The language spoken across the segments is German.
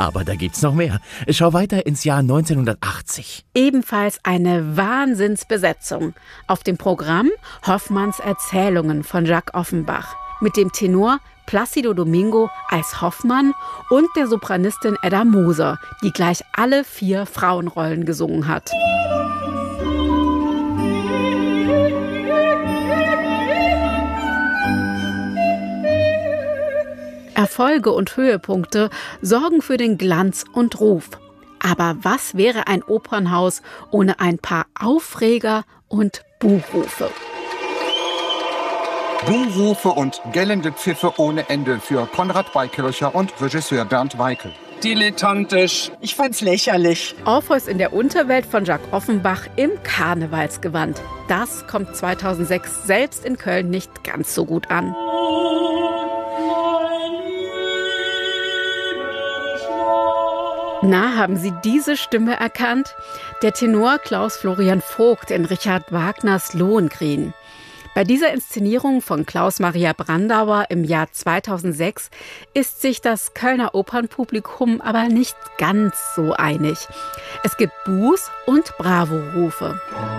Aber da gibt's noch mehr. Schau weiter ins Jahr 1980. Ebenfalls eine Wahnsinnsbesetzung. Auf dem Programm Hoffmanns Erzählungen von Jacques Offenbach. Mit dem Tenor Plácido Domingo als Hoffmann und der Sopranistin Edda Moser, die gleich alle 4 Frauenrollen gesungen hat. Erfolge und Höhepunkte sorgen für den Glanz und Ruf. Aber was wäre ein Opernhaus ohne ein paar Aufreger und Buhrufe? Buhrufe und gellende Pfiffe ohne Ende für Konrad Beikircher und Regisseur Bernd Weikel. Dilettantisch. Ich fand's lächerlich. Orpheus in der Unterwelt von Jacques Offenbach im Karnevalsgewand. Das kommt 2006 selbst in Köln nicht ganz so gut an. Na, haben Sie diese Stimme erkannt? Der Tenor Klaus Florian Vogt in Richard Wagners Lohengrin. Bei dieser Inszenierung von Klaus Maria Brandauer im Jahr 2006 ist sich das Kölner Opernpublikum aber nicht ganz so einig. Es gibt Buhs und Bravo-Rufe.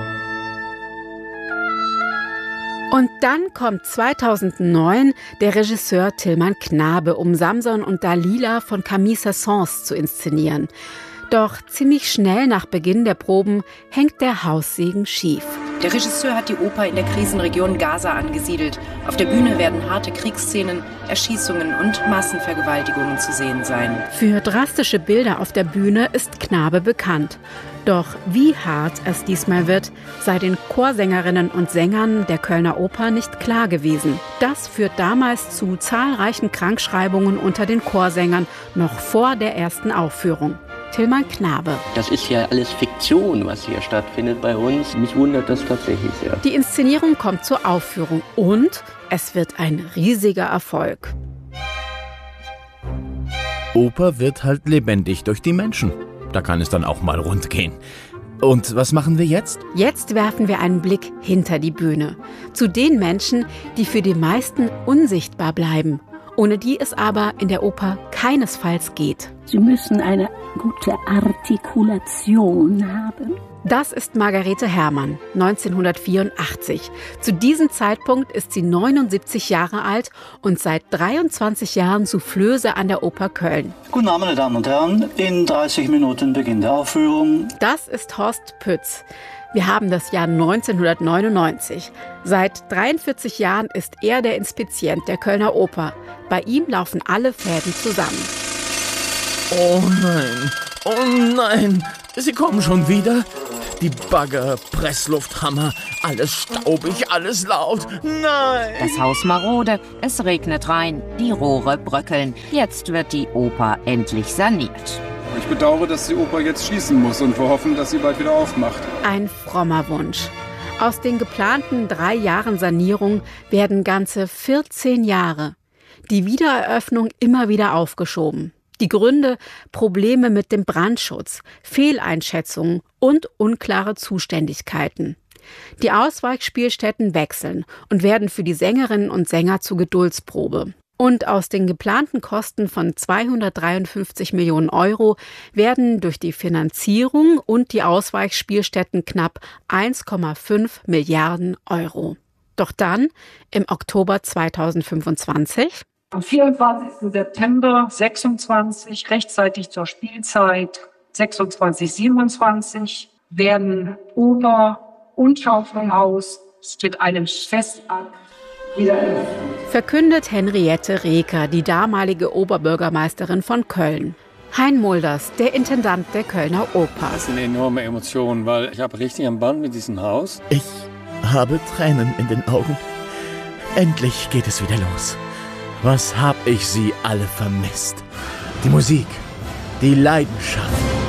Und dann kommt 2009 der Regisseur Tilman Knabe, um Samson und Dalila von Camille Saint-Saëns zu inszenieren. Doch ziemlich schnell nach Beginn der Proben hängt der Haussegen schief. Der Regisseur hat die Oper in der Krisenregion Gaza angesiedelt. Auf der Bühne werden harte Kriegsszenen, Erschießungen und Massenvergewaltigungen zu sehen sein. Für drastische Bilder auf der Bühne ist Knabe bekannt. Doch wie hart es diesmal wird, sei den Chorsängerinnen und Sängern der Kölner Oper nicht klar gewesen. Das führt damals zu zahlreichen Krankschreibungen unter den Chorsängern, noch vor der ersten Aufführung. Tilman Knabe. Das ist ja alles Fiktion, was hier stattfindet bei uns. Mich wundert das tatsächlich sehr. Die Inszenierung kommt zur Aufführung und es wird ein riesiger Erfolg. Oper wird halt lebendig durch die Menschen. Da kann es dann auch mal rund gehen. Und was machen wir jetzt? Jetzt werfen wir einen Blick hinter die Bühne. Zu den Menschen, die für die meisten unsichtbar bleiben. Ohne die es aber in der Oper keinesfalls geht. Sie müssen eine gute Artikulation haben. Das ist Margarete Herrmann, 1984. Zu diesem Zeitpunkt ist sie 79 Jahre alt und seit 23 Jahren Soufflöse an der Oper Köln. Guten Abend, meine Damen und Herren. In 30 Minuten beginnt der Aufführung. Das ist Horst Pütz. Wir haben das Jahr 1999. Seit 43 Jahren ist er der Inspizient der Kölner Oper. Bei ihm laufen alle Fäden zusammen. Oh nein, oh nein, sie kommen schon wieder. Die Bagger, Presslufthammer, alles staubig, alles laut. Nein! Das Haus marode, es regnet rein, die Rohre bröckeln. Jetzt wird die Oper endlich saniert. Ich bedauere, dass die Oper jetzt schließen muss und wir hoffen, dass sie bald wieder aufmacht. Ein frommer Wunsch. Aus den geplanten 3 Jahren Sanierung werden ganze 14 Jahre. Die Wiedereröffnung immer wieder aufgeschoben. Die Gründe: Probleme mit dem Brandschutz, Fehleinschätzungen und unklare Zuständigkeiten. Die Ausweichspielstätten wechseln und werden für die Sängerinnen und Sänger zur Geduldsprobe. Und aus den geplanten Kosten von 253 Millionen Euro werden durch die Finanzierung und die Ausweichspielstätten knapp 1,5 Milliarden Euro. Doch dann, im Oktober 2025, am 24. September 26, rechtzeitig zur Spielzeit 26/27, werden Oper und Schauspielhaus mit einem Festakt wieder eröffnet. Verkündet Henriette Reker, die damalige Oberbürgermeisterin von Köln. Hein Mulders, der Intendant der Kölner Oper. Das ist eine enorme Emotion, weil ich habe richtig am Band mit diesem Haus. Ich habe Tränen in den Augen. Endlich geht es wieder los. Was hab ich sie alle vermisst? Die Musik, die Leidenschaft.